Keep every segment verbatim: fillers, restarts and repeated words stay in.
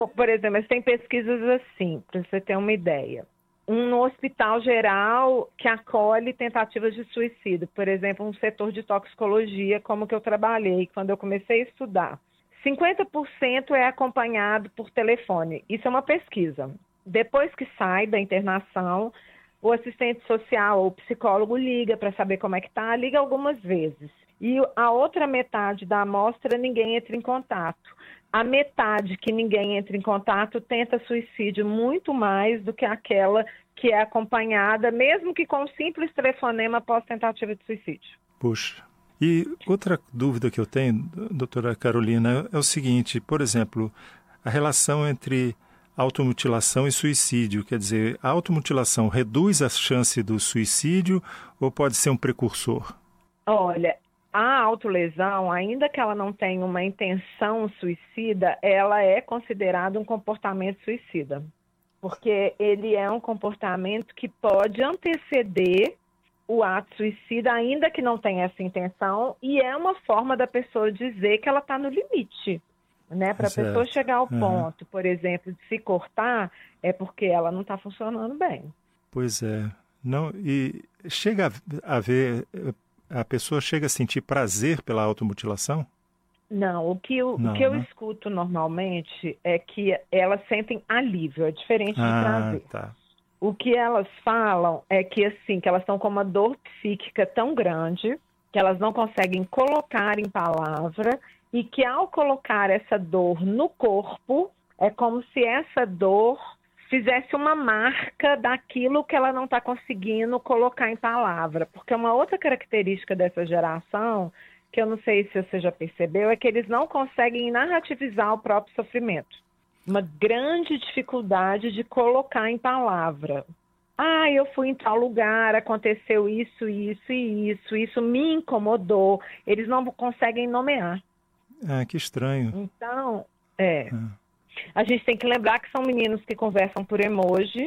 Por exemplo, mas tem pesquisas assim, para você ter uma ideia. Um no hospital geral que acolhe tentativas de suicídio, por exemplo, um setor de toxicologia, como que eu trabalhei quando eu comecei a estudar. cinquenta por cento é acompanhado por telefone. Isso é uma pesquisa. Depois que sai da internação, o assistente social ou o psicólogo liga para saber como é que está, liga algumas vezes. E a outra metade da amostra, ninguém entra em contato. A metade que ninguém entra em contato tenta suicídio muito mais do que aquela que é acompanhada, mesmo que com um simples telefonema após tentativa de suicídio. Puxa. E outra dúvida que eu tenho, doutora Carolina, é o seguinte, por exemplo, a relação entre automutilação e suicídio, quer dizer, a automutilação reduz a chance do suicídio ou pode ser um precursor? Olha, a autolesão, ainda que ela não tenha uma intenção suicida, ela é considerada um comportamento suicida, porque ele é um comportamento que pode anteceder o ato suicida, ainda que não tenha essa intenção, e é uma forma da pessoa dizer que ela está no limite, né? Para a pessoa chegar ao ponto, uhum. por exemplo, de se cortar, é porque ela não está funcionando bem. Pois é. Não, e chega a ver... A pessoa chega a sentir prazer pela automutilação? Não, o que eu, Não, o que eu né? escuto normalmente é que elas sentem alívio, é diferente de ah, prazer. Tá. O que elas falam é que, assim, que elas estão com uma dor psíquica tão grande que elas não conseguem colocar em palavra e que ao colocar essa dor no corpo, é como se essa dor fizesse uma marca daquilo que ela não está conseguindo colocar em palavra. Porque uma outra característica dessa geração, que eu não sei se você já percebeu, é que eles não conseguem narrativizar o próprio sofrimento. Uma grande dificuldade de colocar em palavra. Ah, eu fui em tal lugar, aconteceu isso, isso e isso, isso me incomodou. Eles não conseguem nomear. Ah, que estranho. Então, é... Ah. A gente tem que lembrar que são meninos que conversam por emoji,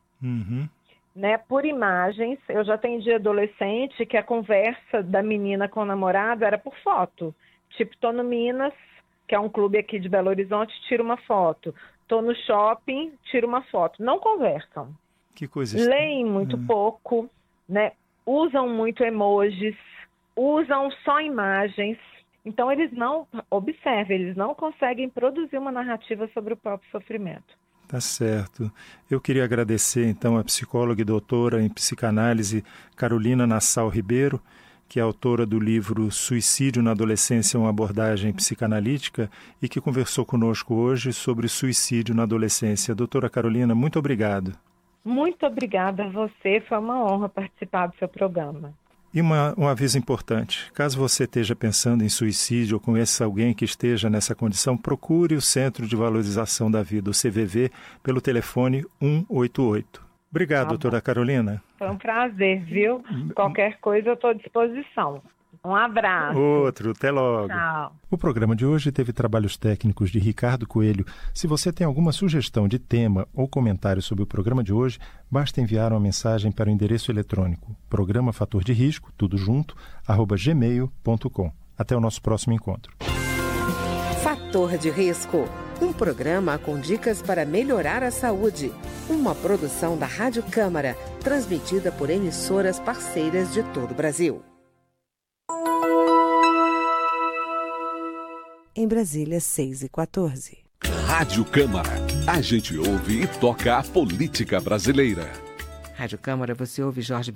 uhum. né, por imagens. Eu já atendi adolescente que a conversa da menina com o namorado era por foto. Tipo, tô no Minas, que é um clube aqui de Belo Horizonte, tiro uma foto. Tô no shopping, tiro uma foto. Não conversam. Que coisa estranha. Leem muito é. pouco, né? Usam muito emojis, usam só imagens. Então, eles não, observe, eles não conseguem produzir uma narrativa sobre o próprio sofrimento. Tá certo. Eu queria agradecer, então, a psicóloga e doutora em psicanálise Carolina Nassau Ribeiro, que é autora do livro Suicídio na Adolescência, uma abordagem psicanalítica, e que conversou conosco hoje sobre suicídio na adolescência. Doutora Carolina, muito obrigado. Muito obrigada a você, foi uma honra participar do seu programa. E uma, um aviso importante, caso você esteja pensando em suicídio ou conheça alguém que esteja nessa condição, procure o Centro de Valorização da Vida, o C V V, pelo telefone um oito oito. Obrigado, tá, doutora Carolina. Foi um prazer, viu? Qualquer coisa eu estou à disposição. Um abraço. Outro, até logo. Tchau. O programa de hoje teve trabalhos técnicos de Ricardo Coelho. Se você tem alguma sugestão de tema ou comentário sobre o programa de hoje, basta enviar uma mensagem para o endereço eletrônico programa fator de risco, tudo junto, arroba gmail ponto com. Até o nosso próximo encontro. Fator de Risco, um programa com dicas para melhorar a saúde. Uma produção da Rádio Câmara, transmitida por emissoras parceiras de todo o Brasil. Em Brasília, seis e quatorze. Rádio Câmara. A gente ouve e toca a política brasileira. Rádio Câmara, você ouve Jorge